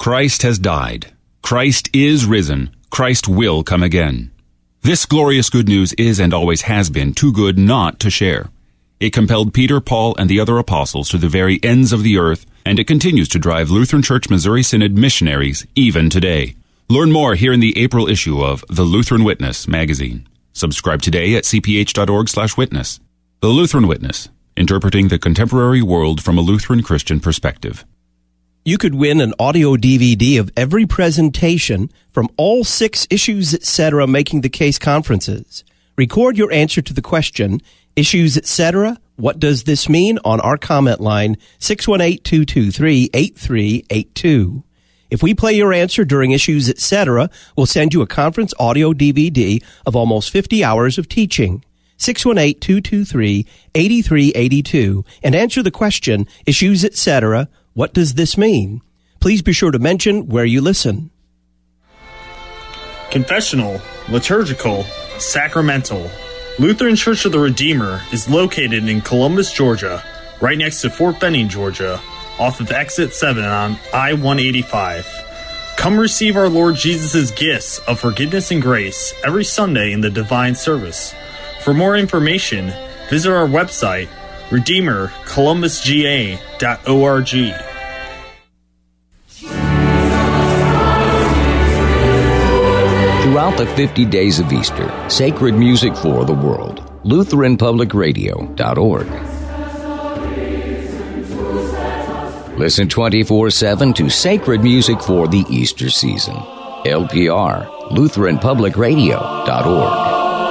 Christ has died. Christ is risen. Christ will come again. This glorious good news is and always has been too good not to share. It compelled Peter, Paul, and the other apostles to the very ends of the earth, and it continues to drive Lutheran Church Missouri Synod missionaries even today. Learn more here in the April issue of The Lutheran Witness magazine. Subscribe today at cph.org/witness. The Lutheran Witness, interpreting the contemporary world from a Lutheran Christian perspective. You could win an audio DVD of every presentation from all 6 Issues Etc. Making the Case conferences. Record your answer to the question, Issues Etc., what does this mean, on our comment line, 618-223-8382. If we play your answer during Issues Etc., we'll send you a conference audio DVD of almost 50 hours of teaching. 618-223-8382, and answer the question, Issues Etc., what does this mean? Please be sure to mention where you listen. Confessional, liturgical, sacramental. Lutheran Church of the Redeemer is located in Columbus, Georgia, right next to Fort Benning, Georgia, off of Exit 7 on I-185. Come receive our Lord Jesus' gifts of forgiveness and grace every Sunday in the Divine Service. For more information, visit our website, redeemercolumbusga.org. Throughout the 50 days of Easter, sacred music for the world. LutheranPublicRadio.org. Listen 24/7 to sacred music for the Easter season. LPR, LutheranPublicRadio.org.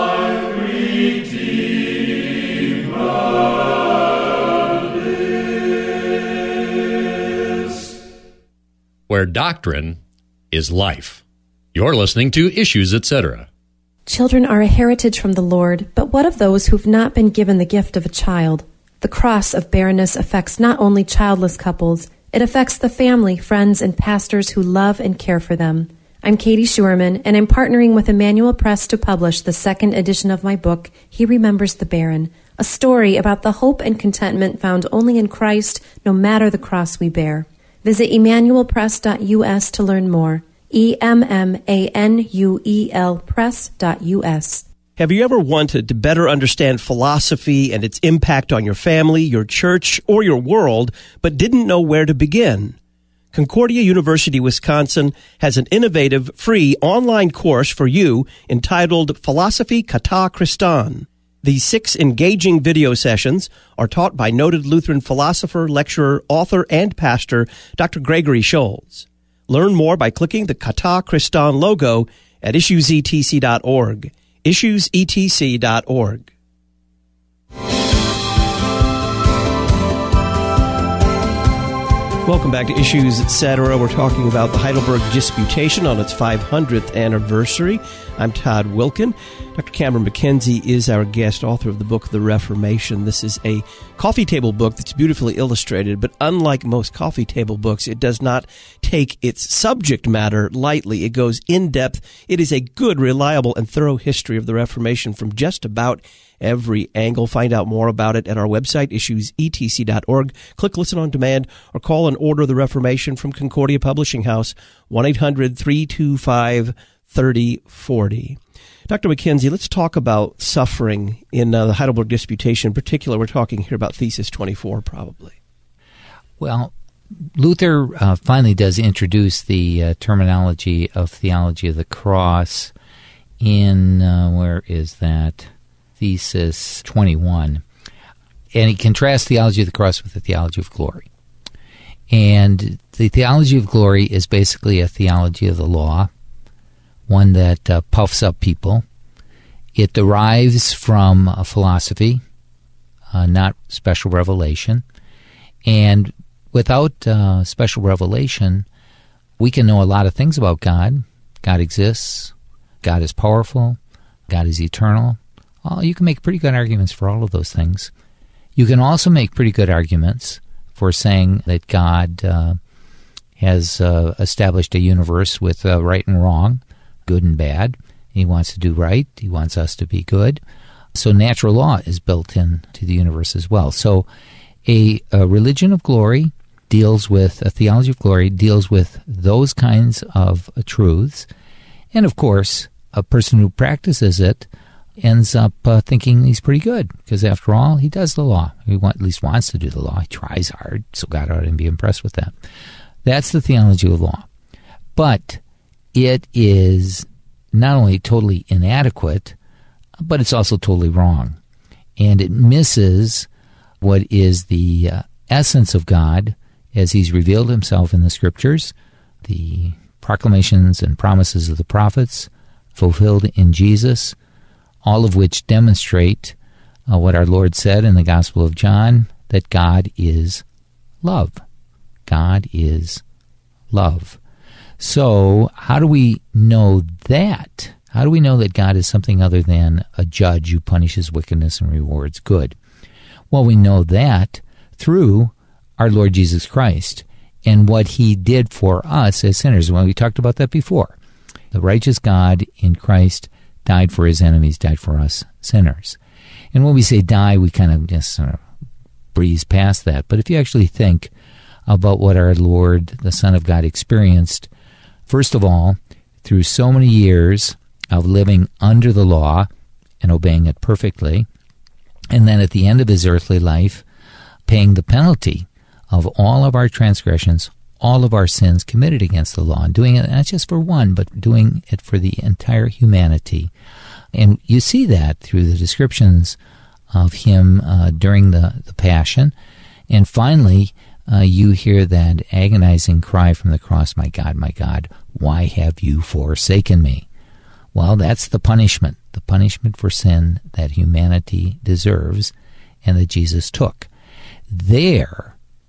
Where doctrine is life. You're listening to Issues Etc. Children are a heritage from the Lord, but what of those who've not been given the gift of a child? The cross of barrenness affects not only childless couples, it affects the family, friends, and pastors who love and care for them. I'm Katie Schuerman, and I'm partnering with Emmanuel Press to publish the 2nd edition of my book, He Remembers the Barren, a story about the hope and contentment found only in Christ, no matter the cross we bear. Visit emmanuelpress.us to learn more. EMMANUEL press.us. Have you ever wanted to better understand philosophy and its impact on your family, your church, or your world, but didn't know where to begin? Concordia University, Wisconsin has an innovative, free online course for you entitled Philosophy Kata Christan. These 6 engaging video sessions are taught by noted Lutheran philosopher, lecturer, author, and pastor Dr. Gregory Scholz. Learn more by clicking the Kata Christan logo at issuesetc.org. issuesetc.org. Welcome back to Issues Etc. We're talking about the Heidelberg Disputation on its 500th anniversary. I'm Todd Wilkin. Dr. Cameron McKenzie is our guest, author of the book, The Reformation. This is a coffee table book that's beautifully illustrated, but unlike most coffee table books, it does not take its subject matter lightly. It goes in depth. It is a good, reliable, and thorough history of the Reformation from just about every angle. Find out more about it at our website, issuesetc.org. Click Listen on Demand or call and order The Reformation from Concordia Publishing House, 1-800-325-3040. Dr. McKenzie, let's talk about suffering in the Heidelberg Disputation. In particular, we're talking here about Thesis 24, probably. Well, Luther finally does introduce the terminology of theology of the cross in, where is that? Thesis 21. And he contrasts theology of the cross with the theology of glory. And the theology of glory is basically a theology of the law, one that puffs up people. It derives from a philosophy, not special revelation. And without special revelation, we can know a lot of things about God. God exists. God is powerful. God is eternal. You can make pretty good arguments for all of those things. You can also make pretty good arguments for saying that God has established a universe with right and wrong, good and bad. He wants to do right. He wants us to be good. So natural law is built into the universe as well. So a religion of glory deals with, a theology of glory deals with those kinds of truths. And of course, a person who practices it ends up thinking he's pretty good, because after all, he does the law. He at least wants to do the law. He tries hard, so God ought to be impressed with that. That's the theology of law. But it is not only totally inadequate, but it's also totally wrong. And it misses what is the essence of God as he's revealed himself in the Scriptures, the proclamations and promises of the prophets fulfilled in Jesus, all of which demonstrate what our Lord said in the Gospel of John, that God is love. God is love. So how do we know that? How do we know that God is something other than a judge who punishes wickedness and rewards good? Well, we know that through our Lord Jesus Christ and what he did for us as sinners. Well, we talked about that before. The righteous God in Christ died for his enemies, died for us sinners. And when we say die, we kind of just sort of breeze past that. But if you actually think about what our Lord, the Son of God, experienced, first of all, through so many years of living under the law and obeying it perfectly, and then at the end of his earthly life, paying the penalty of all of our transgressions, all of our sins committed against the law, and doing it not just for one, but doing it for the entire humanity. And you see that through the descriptions of him during the Passion. And finally, you hear that agonizing cry from the cross, my God, why have you forsaken me? Well, that's the punishment for sin that humanity deserves and that Jesus took. There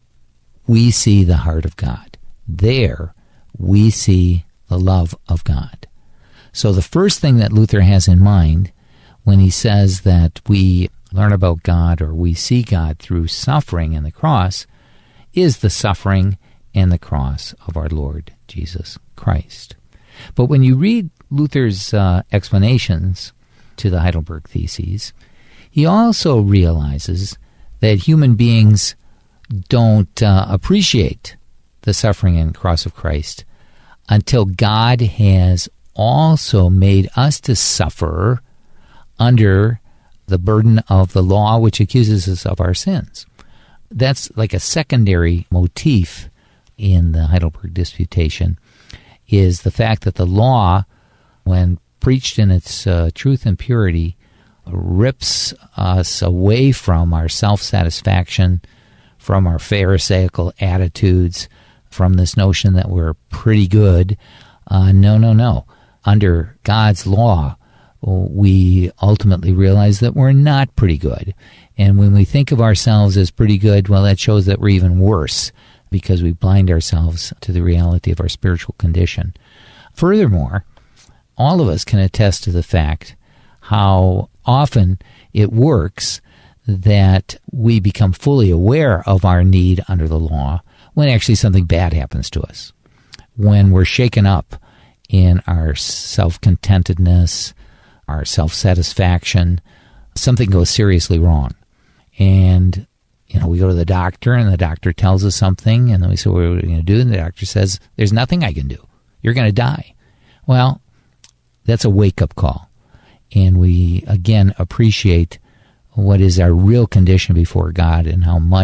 we see the heart of God. There we see the love of God. So the first thing that Luther has in mind when he says that we learn about God or we see God through suffering and the cross is the suffering and the cross of our Lord Jesus Christ. But when you read Luther's explanations to the Heidelberg Theses, he also realizes that human beings don't appreciate the suffering and cross of Christ until God has also made us to suffer under the burden of the law which accuses us of our sins. That's like a secondary motif in the Heidelberg Disputation, is the fact that the law, when preached in its truth and purity, rips us away from our self-satisfaction, from our Pharisaical attitudes, from this notion that we're pretty good. No. Under God's law, we ultimately realize that we're not pretty good. And when we think of ourselves as pretty good, well, that shows that we're even worse because we blind ourselves to the reality of our spiritual condition. Furthermore, all of us can attest to the fact how often it works that we become fully aware of our need under the law when actually something bad happens to us. When we're shaken up in our self-contentedness, our self-satisfaction, something goes seriously wrong. And, we go to the doctor, and the doctor tells us something, and then we say, what are we going to do? And the doctor says, there's nothing I can do. You're going to die. Well, that's a wake-up call. And we, again, appreciate what is our real condition before God and how much